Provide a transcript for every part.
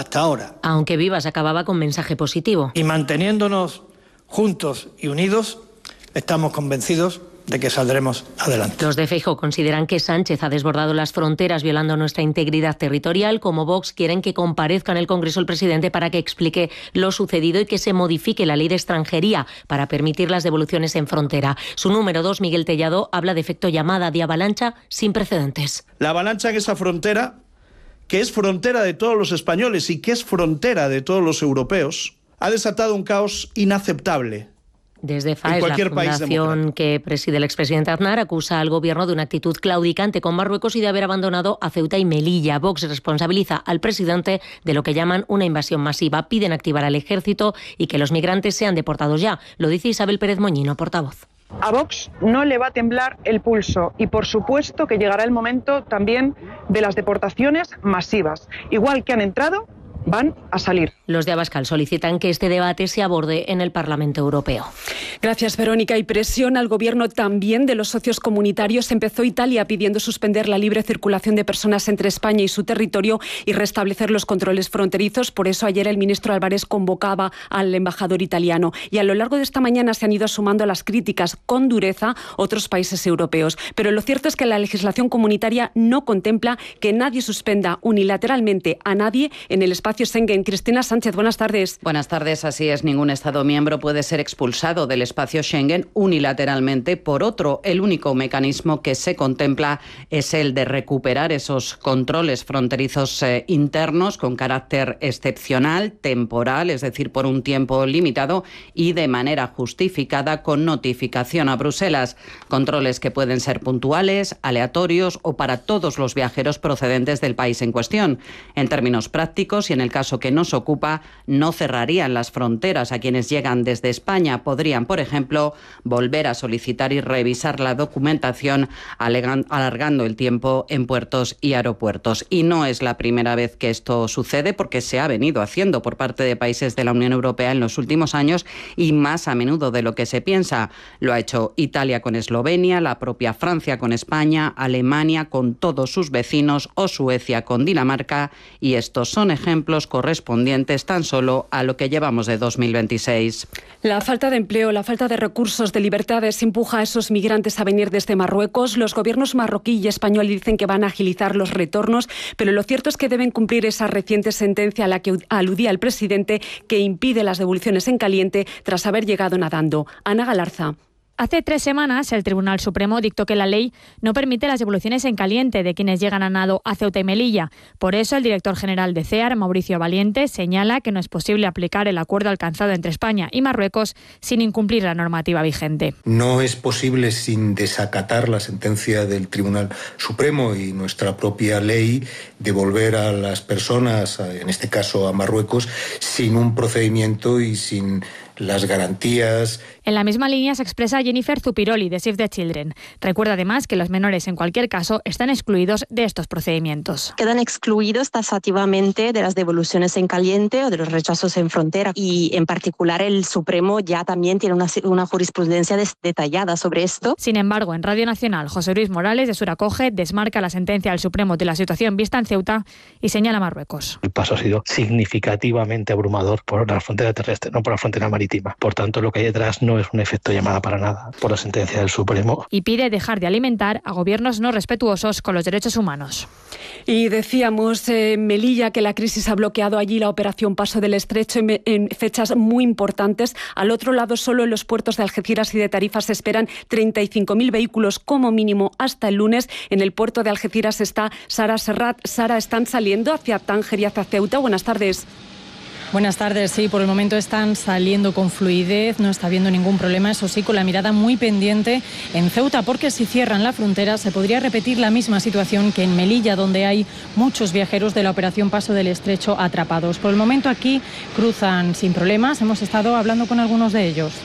hasta ahora. Aunque Vivas acababa con mensaje positivo. Y manteniéndonos juntos y unidos, estamos convencidos de que saldremos adelante. Los de Feijóo consideran que Sánchez ha desbordado las fronteras violando nuestra integridad territorial. Como Vox quieren que comparezca en el Congreso el presidente para que explique lo sucedido y que se modifique la ley de extranjería para permitir las devoluciones en frontera. Su número 2, Miguel Tellado, habla de efecto llamada, de avalancha sin precedentes. La avalancha en esa frontera, que es frontera de todos los españoles y que es frontera de todos los europeos, ha desatado un caos inaceptable. Desde FAES, la fundación que preside el expresidente Aznar, acusa al gobierno de una actitud claudicante con Marruecos y de haber abandonado a Ceuta y Melilla. Vox responsabiliza al presidente de lo que llaman una invasión masiva. Piden activar al ejército y que los migrantes sean deportados ya. Lo dice Isabel Pérez Moñino, portavoz. A Vox no le va a temblar el pulso y, por supuesto, que llegará el momento también de las deportaciones masivas. Igual que han entrado, van a salir. Los de Abascal solicitan que este debate se aborde en el Parlamento Europeo. Gracias, Verónica. Y presión al gobierno también de los socios comunitarios. Empezó Italia pidiendo suspender la libre circulación de personas entre España y su territorio y restablecer los controles fronterizos. Por eso ayer el ministro Álvarez convocaba al embajador italiano. Y a lo largo de esta mañana se han ido sumando a las críticas con dureza otros países europeos. Pero lo cierto es que la legislación comunitaria no contempla que nadie suspenda unilateralmente a nadie en el espacio Schengen. Cristina Sánchez, buenas tardes. Buenas tardes. Así es, ningún Estado miembro puede ser expulsado del espacio Schengen unilateralmente por otro. El único mecanismo que se contempla es el de recuperar esos controles fronterizos internos con carácter excepcional, temporal, es decir, por un tiempo limitado y de manera justificada con notificación a Bruselas. Controles que pueden ser puntuales, aleatorios o para todos los viajeros procedentes del país en cuestión. En términos prácticos y en el caso que nos ocupa, no cerrarían las fronteras a quienes llegan desde España. Podrían, por ejemplo, volver a solicitar y revisar la documentación, alargando el tiempo en puertos y aeropuertos. Y no es la primera vez que esto sucede, porque se ha venido haciendo por parte de países de la Unión Europea en los últimos años y más a menudo de lo que se piensa. Lo ha hecho Italia con Eslovenia, la propia Francia con España, Alemania con todos sus vecinos o Suecia con Dinamarca, y estos son ejemplos correspondientes tan solo a lo que llevamos de 2026. La falta de empleo, la falta de recursos, de libertades empuja a esos migrantes a venir desde Marruecos. Los gobiernos marroquí y español dicen que van a agilizar los retornos, pero lo cierto es que deben cumplir esa reciente sentencia a la que aludía el presidente, que impide las devoluciones en caliente tras haber llegado nadando. Ana Galarza. Hace 3 semanas, el Tribunal Supremo dictó que la ley no permite las devoluciones en caliente de quienes llegan a nado a Ceuta y Melilla. Por eso, el director general de CEAR, Mauricio Valiente, señala que no es posible aplicar el acuerdo alcanzado entre España y Marruecos sin incumplir la normativa vigente. No es posible, sin desacatar la sentencia del Tribunal Supremo y nuestra propia ley, devolver a las personas, en este caso a Marruecos, sin un procedimiento y sin las garantías. En la misma línea se expresa Jennifer Zupiroli, de Save the Children. Recuerda además que los menores, en cualquier caso, están excluidos de estos procedimientos. Quedan excluidos taxativamente de las devoluciones en caliente o de los rechazos en frontera. Y en particular el Supremo ya también tiene una jurisprudencia detallada sobre esto. Sin embargo, en Radio Nacional, José Luis Morales, de Suracoge, desmarca la sentencia del Supremo de la situación vista en Ceuta y señala a Marruecos. El paso ha sido significativamente abrumador por la frontera terrestre, no por la frontera marítima. Por tanto, lo que hay detrás no es un efecto llamada para nada por la sentencia del Supremo. Y pide dejar de alimentar a gobiernos no respetuosos con los derechos humanos. Y decíamos, Melilla, que la crisis ha bloqueado allí la operación Paso del Estrecho en fechas muy importantes. Al otro lado, solo en los puertos de Algeciras y de Tarifa se esperan 35.000 vehículos como mínimo hasta el lunes. En el puerto de Algeciras está Sara Serrat. Sara, ¿están saliendo hacia Tánger y hacia Ceuta? Buenas tardes. Buenas tardes, sí, por el momento están saliendo con fluidez, no está habiendo ningún problema, eso sí, con la mirada muy pendiente en Ceuta, porque si cierran la frontera se podría repetir la misma situación que en Melilla, donde hay muchos viajeros de la operación Paso del Estrecho atrapados. Por el momento aquí cruzan sin problemas, hemos estado hablando con algunos de ellos.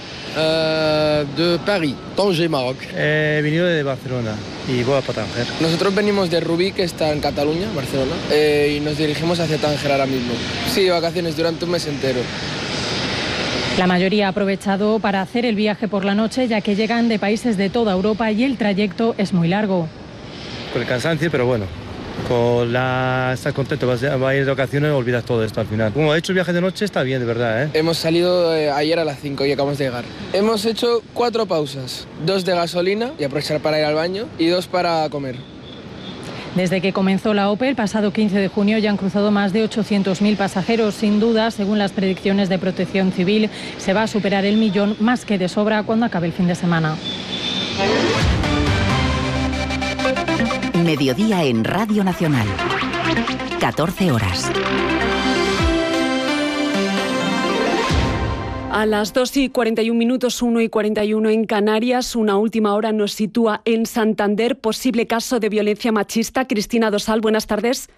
De París, Tanger, Maroc. He venido de Barcelona y voy a Tánger. Nosotros venimos de Rubí, que está en Cataluña, Barcelona, y nos dirigimos hacia Tánger ahora mismo. Sí, vacaciones durante un mes entero. La mayoría ha aprovechado para hacer el viaje por la noche, ya que llegan de países de toda Europa y el trayecto es muy largo. Con el cansancio, pero bueno, Estás contento, vas a ir de vacaciones, olvidas todo esto al final. Como he hecho el viaje de noche, está bien, de verdad, ¿eh? Hemos salido ayer a las 5 y acabamos de llegar. Hemos hecho 4 pausas, 2 de gasolina y aprovechar para ir al baño y 2 para comer. Desde que comenzó la OPE el pasado 15 de junio ya han cruzado más de 800.000 pasajeros. Sin duda, según las predicciones de Protección Civil, se va a superar el 1.000.000 más que de sobra cuando acabe el fin de semana. Mediodía en Radio Nacional. 14 horas. A las 2:41, 1:41 en Canarias, una última hora nos sitúa en Santander, posible caso de violencia machista. Cristina Dosal, buenas tardes.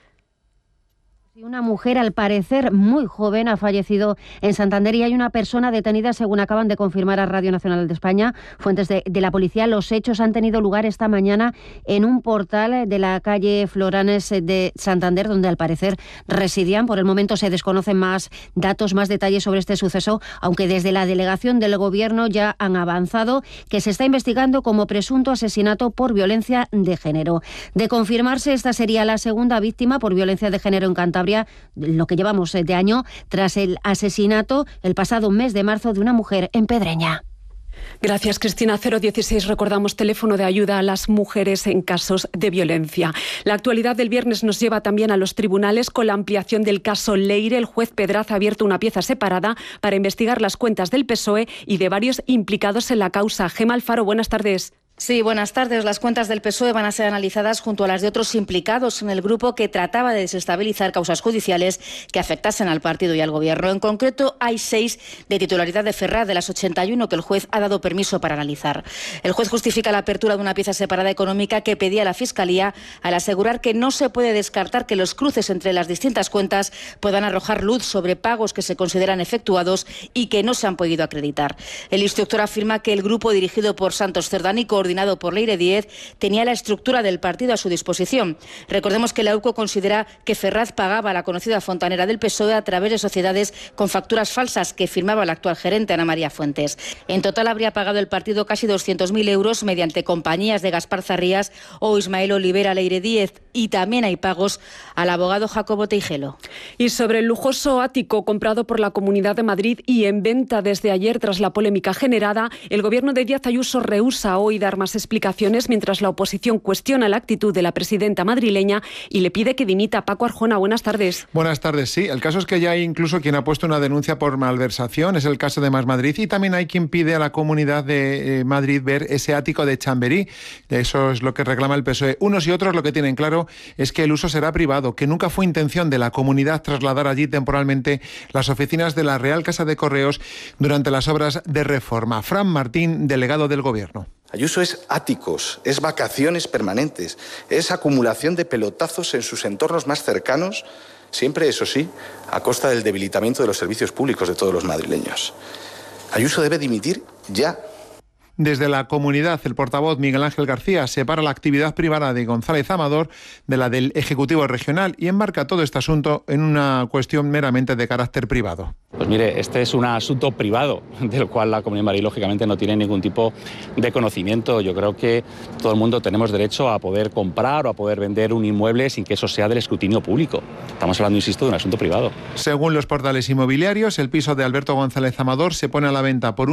Una mujer, al parecer muy joven, ha fallecido en Santander y hay una persona detenida, según acaban de confirmar a Radio Nacional de España fuentes de la policía. Los hechos han tenido lugar esta mañana en un portal de la calle Floranes de Santander, donde al parecer residían. Por el momento se desconocen más datos, más detalles sobre este suceso, aunque desde la delegación del Gobierno ya han avanzado que se está investigando como presunto asesinato por violencia de género. De confirmarse, esta sería la segunda víctima por violencia de género en Cantabria, lo que llevamos de año, tras el asesinato el pasado mes de marzo de una mujer en Pedreña. Gracias, Cristina. 016, recordamos, teléfono de ayuda a las mujeres en casos de violencia. La actualidad del viernes nos lleva también a los tribunales con la ampliación del caso Leire. El juez Pedraza ha abierto una pieza separada para investigar las cuentas del PSOE y de varios implicados en la causa. Gema Alfaro, buenas tardes. Sí, buenas tardes. Las cuentas del PSOE van a ser analizadas junto a las de otros implicados en el grupo que trataba de desestabilizar causas judiciales que afectasen al partido y al Gobierno. En concreto, hay 6 de titularidad de Ferraz, de las 81 que el juez ha dado permiso para analizar. El juez justifica la apertura de una pieza separada económica que pedía la Fiscalía al asegurar que no se puede descartar que los cruces entre las distintas cuentas puedan arrojar luz sobre pagos que se consideran efectuados y que no se han podido acreditar. El instructor afirma que el grupo dirigido por Santos Cerdán y coordinado por Leire Díez tenía la estructura del partido a su disposición. Recordemos que la UCO considera que Ferraz pagaba a la conocida fontanera del PSOE a través de sociedades con facturas falsas que firmaba la actual gerente Ana María Fuentes. En total habría pagado el partido casi 200.000 euros mediante compañías de Gaspar Zarrías o Ismael Olivera Leire Díez, y también hay pagos al abogado Jacobo Teijelo. Y sobre el lujoso ático comprado por la Comunidad de Madrid y en venta desde ayer tras la polémica generada, el Gobierno de Díaz Ayuso rehúsa hoy dar más explicaciones, mientras la oposición cuestiona la actitud de la presidenta madrileña y le pide que dimita a Paco Arjona. Buenas tardes. Buenas tardes, sí. El caso es que ya hay incluso quien ha puesto una denuncia por malversación, es el caso de Más Madrid, y también hay quien pide a la Comunidad de Madrid ver ese ático de Chamberí. Eso es lo que reclama el PSOE. Unos y otros lo que tienen claro es que el uso será privado, que nunca fue intención de la comunidad trasladar allí temporalmente las oficinas de la Real Casa de Correos durante las obras de reforma. Fran Martín, delegado del Gobierno. Ayuso es áticos, es vacaciones permanentes, es acumulación de pelotazos en sus entornos más cercanos, siempre, eso sí, a costa del debilitamiento de los servicios públicos de todos los madrileños. Ayuso debe dimitir ya. Desde la comunidad, el portavoz Miguel Ángel García separa la actividad privada de González Amador de la del Ejecutivo Regional y enmarca todo este asunto en una cuestión meramente de carácter privado. Pues mire, este es un asunto privado del cual la Comunidad de Madrid lógicamente no tiene ningún tipo de conocimiento. Yo creo que todo el mundo tenemos derecho a poder comprar o a poder vender un inmueble sin que eso sea del escrutinio público. Estamos hablando, insisto, de un asunto privado. Según los portales inmobiliarios, el piso de Alberto González Amador se pone a la venta por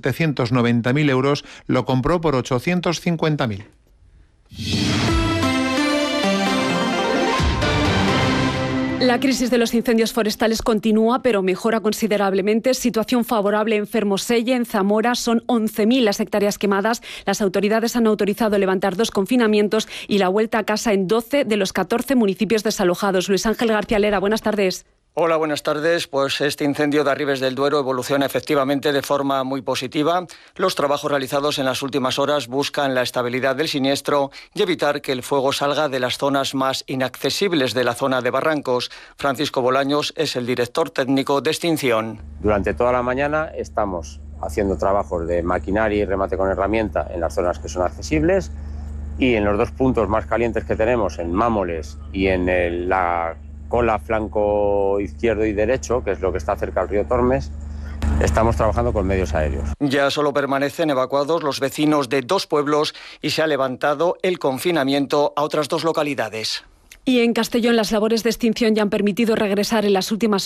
1.790.000 euros. Lo compró por 850.000. La crisis de los incendios forestales continúa, pero mejora considerablemente. Situación favorable en Fermoselle, en Zamora. Son 11.000 las hectáreas quemadas. Las autoridades han autorizado levantar 2 confinamientos y la vuelta a casa en 12 de los 14 municipios desalojados. Luis Ángel García Lera, buenas tardes. Hola, buenas tardes. Pues este incendio de Arribes del Duero evoluciona efectivamente de forma muy positiva. Los trabajos realizados en las últimas horas buscan la estabilidad del siniestro y evitar que el fuego salga de las zonas más inaccesibles de la zona de Barrancos. Francisco Bolaños es el director técnico de extinción. Durante toda la mañana estamos haciendo trabajos de maquinaria y remate con herramienta en las zonas que son accesibles, y en los 2 puntos más calientes que tenemos, en Mámoles y en la cola flanco izquierdo y derecho, que es lo que está cerca del río Tormes, estamos trabajando con medios aéreos. Ya solo permanecen evacuados los vecinos de 2 pueblos y se ha levantado el confinamiento a otras 2 localidades. Y en Castellón las labores de extinción ya han permitido regresar en las últimas